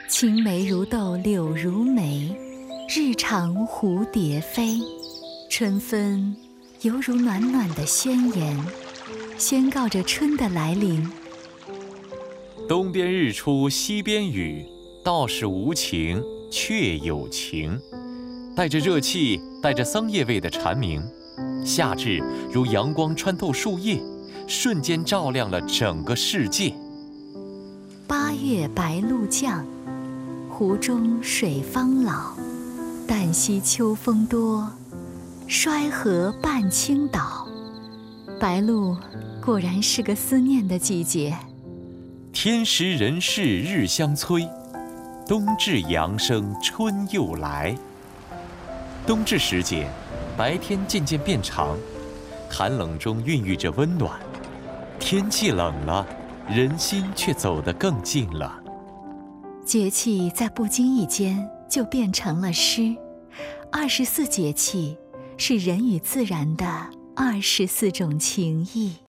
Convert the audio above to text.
青梅如豆柳如眉，日长蝴蝶飞。春分犹如暖暖的宣言，宣告着春的来临。 东边日出西边雨，道是无晴却有晴。带着热气，带着桑叶味的蝉鸣，夏至如阳光穿透树叶，瞬间照亮了整个世界。 8月白露降，湖中水方老。旦夕秋风多，衰河半倾倒。白露果然是个思念的季节。 天时人事日相催，冬至阳生春又来。冬至时节，白天渐渐变长，寒冷中孕育着温暖。天气冷了，人心却走得更近了。 节气在不经意间就变成了诗。24节气是人与自然的24种情谊。